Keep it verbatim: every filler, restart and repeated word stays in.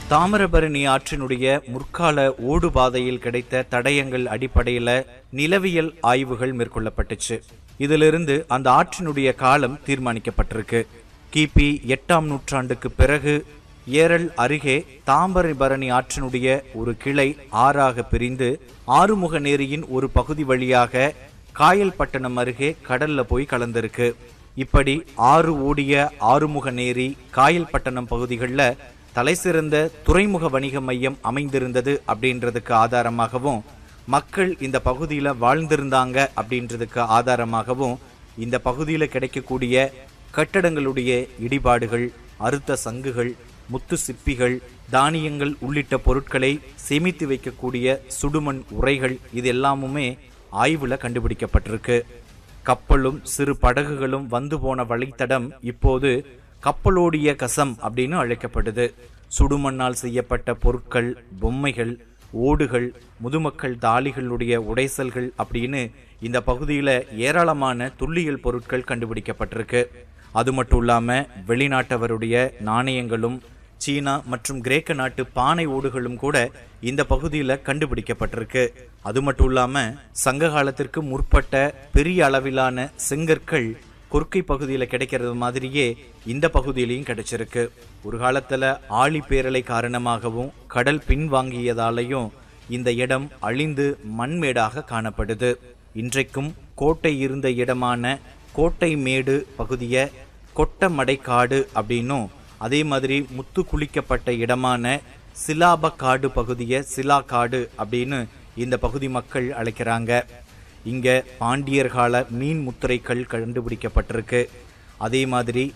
தாமிரபரணி ஆற்றினுடைய முற்கால ஓடுபாதையில் கிடைத்த தடயங்கள் அடிப்படையில நிலவியல் ஆய்வுகள் மேற்கொள்ளப்பட்டுச்சு. இதிலிருந்து அந்த ஆற்றினுடைய காலம் தீர்மானிக்கப்பட்டிருக்கு. கிபி எட்டாம் நூற்றாண்டுக்கு பிறகு ஏரல் அருகே தாமிரபரணி ஆற்றினுடைய ஒரு கிளை ஆறாக பிரிந்து ஆறுமுக நேரியின் ஒரு பகுதி வழியாக காயல்பட்டணம் அருகே கடல்ல போய் கலந்திருக்கு. இப்படி ஆறு ஓடிய ஆறுமுக நேரி காயல்பட்டணம் பகுதிகளில் தலைசிறந்த துறைமுக வணிக மையம் அமைந்திருந்தது அப்படின்றதுக்கு ஆதாரமாகவும், மக்கள் இந்த பகுதியில் வாழ்ந்திருந்தாங்க அப்படின்றதுக்கு ஆதாரமாகவும் இந்த பகுதியில் கிடைக்கக்கூடிய கட்டடங்களுடைய இடிபாடுகள், அறுத்த சங்குகள், முத்து சிப்பிகள், தானியங்கள் உள்ளிட்ட பொருட்களை சேமித்து வைக்கக்கூடிய சுடுமண் உரைகள் இது எல்லாமுமே ஆய்வுல கண்டுபிடிக்கப்பட்டிருக்கு. கப்பலும் சிறு படகுகளும் வந்து போன வழித்தடம் இப்போது கப்பலோடிய கசம் அப்படின்னு அழைக்கப்படுது. சுடுமண்ணால் செய்யப்பட்ட பொருட்கள், பொம்மைகள், ஓடுகள், முதுமக்கள் தாலிகளுடைய உடைசல்கள் அப்படின்னு இந்த பகுதியில் ஏராளமான தொல்லியல் பொருட்கள் கண்டுபிடிக்கப்பட்டிருக்கு. அது மட்டும் இல்லாம வெளிநாட்டவருடைய நாணயங்களும் சீனா மற்றும் கிரேக்க நாட்டு பானை ஓடுகளும் கூட இந்த பகுதியில் கண்டுபிடிக்கப்பட்டிருக்கு. அது மட்டும் இல்லாம சங்க காலத்திற்கு முற்பட்ட பெரிய அளவிலான செங்கற்கள் கொற்கை பகுதியில் கிடைக்கிறது மாதிரியே இந்த பகுதியிலையும் கிடைச்சிருக்கு. ஒரு காலத்துல ஆழி பேரலை காரணமாகவும் கடல் பின்வாங்கியதாலையும் இந்த இடம் அழிந்து மண்மேடாக காணப்படுது. இன்றைக்கும் கோட்டை இருந்த இடமான கோட்டை மேடு பகுதியை கொட்டமடைக்காடு அப்படின்னும், அதே மாதிரி முத்து குளிக்கப்பட்ட இடமான சிலாபக்காடு பகுதியை சிலாக்காடு அப்படின்னு இந்த பகுதி மக்கள் அழைக்கிறாங்க. இங்க பாண்டியர் கால மீன் முத்திரைகள் கண்டுபிடிக்கப்பட்டிருக்கு. அதே மாதிரி